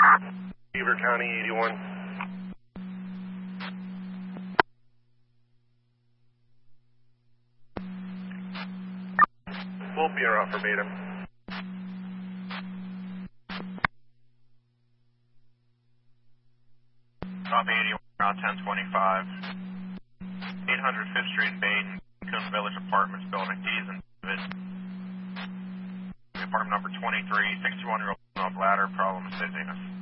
Beaver County 81. We'll be around verbatim. Copy 81, around 1025. 800 5th Street, Baden, Coon Village Apartments, building D's and David. Apartment number 23, 61-year-old ladder, problem is dizziness.